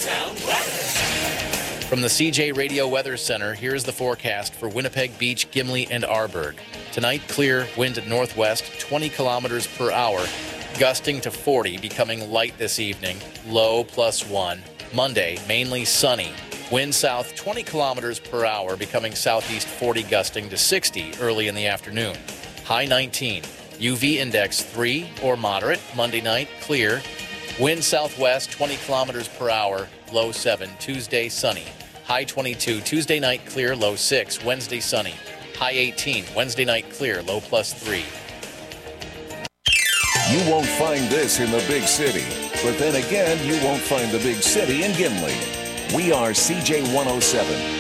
Town weather. From the CJ Radio Weather Center, here's the forecast for Winnipeg Beach, Gimli, and Arborg. Tonight, clear, wind at northwest, 20 kilometers per hour, gusting to 40, becoming light this evening, low +1. Monday, mainly sunny. Wind south 20 kilometers per hour, becoming southeast 40, gusting to 60 early in the afternoon. High 19. UV index 3 or moderate. Monday night, clear. Wind southwest 20 kilometers per hour, low 7. Tuesday, sunny. High 22. Tuesday night, clear, low 6. Wednesday, sunny. High 18. Wednesday night, clear, low +3. You won't find this in the big city, but then again, you won't find the big city in Gimli. We are CJ 107.